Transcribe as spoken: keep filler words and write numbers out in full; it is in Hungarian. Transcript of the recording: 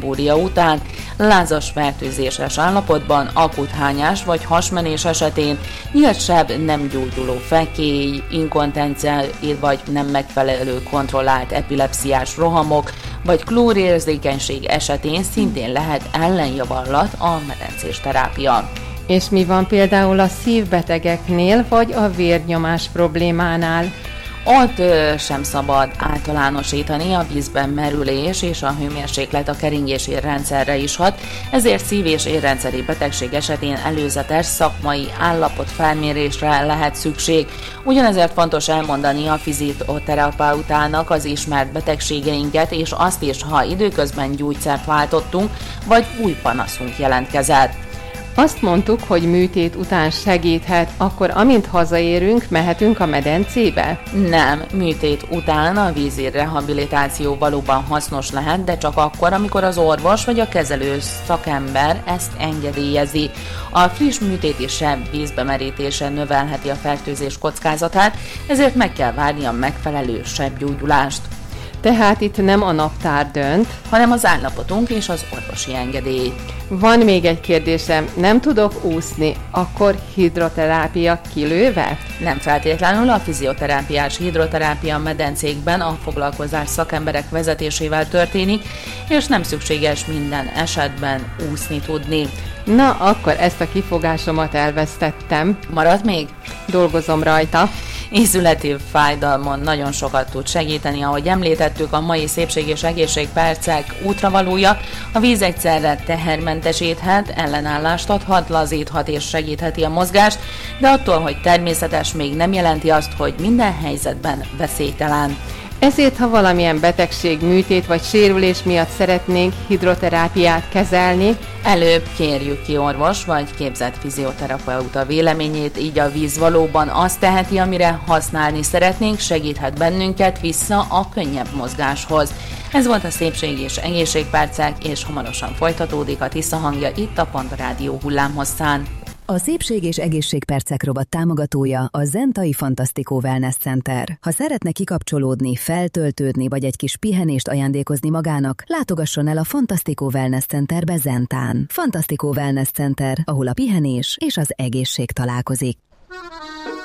embólia után, lázas fertőzéses állapotban, akut hányás vagy hasmenés esetén, nyílt seb, nem gyógyuló fekély, inkontencia vagy nem megfelelő kontrollált epilepsziás rohamok, vagy klórérzékenység esetén szintén lehet ellenjavallat a medencés terápia. És mi van például a szívbetegeknél, vagy a vérnyomás problémánál? Ott ö, sem szabad általánosítani, a vízben merülés és a hőmérséklet a keringési rendszerre is hat, ezért szív- és érrendszeri betegség esetén előzetes szakmai állapot felmérésre lehet szükség. Ugyanezért fontos elmondani a fizioterapeutának az ismert betegségeinket, és azt is, ha időközben gyógyszert váltottunk, vagy új panaszunk jelentkezett. Azt mondtuk, hogy műtét után segíthet, akkor amint hazaérünk, mehetünk a medencébe? Nem, műtét után a vízi rehabilitáció valóban hasznos lehet, de csak akkor, amikor az orvos vagy a kezelő szakember ezt engedélyezi. A friss műtéti seb vízbemerítése növelheti a fertőzés kockázatát, ezért meg kell várni a megfelelő sebgyógyulást. Tehát itt nem a naptár dönt, hanem az állapotunk és az orvosi engedély. Van még egy kérdésem, nem tudok úszni, akkor hidroterápia kilőve? Nem feltétlenül, a fizioterápiás hidroterápia medencékben a foglalkozás szakemberek vezetésével történik, és nem szükséges minden esetben úszni tudni. Na, akkor ezt a kifogásomat elvesztettem. Marad még? Dolgozom rajta. Ízületív fájdalmon nagyon sokat tud segíteni, ahogy említettük, a mai szépség és egészség percek útravalója. A víz egyszerre tehermentesíthet, ellenállást adhat, lazíthat és segítheti a mozgást, de attól, hogy természetes, még nem jelenti azt, hogy minden helyzetben veszélytelen. Ezért, ha valamilyen betegség, műtét vagy sérülés miatt szeretnénk hidroterápiát kezelni, előbb kérjük ki orvos vagy képzett fizioterapeuta véleményét, így a víz valóban azt teheti, amire használni szeretnénk, segíthet bennünket vissza a könnyebb mozgáshoz. Ez volt a Szépség és Egészségpercek, és hamarosan folytatódik a Tisza hangja itt a Pont Rádió hullámhosszán. A Szépség és Egészségpercek rovat támogatója a Zentai Fantasztikó Wellness Center. Ha szeretne kikapcsolódni, feltöltődni vagy egy kis pihenést ajándékozni magának, látogasson el a Fantasztikó Wellness Centerbe Zentán. Fantasztikó Wellness Center, ahol a pihenés és az egészség találkozik.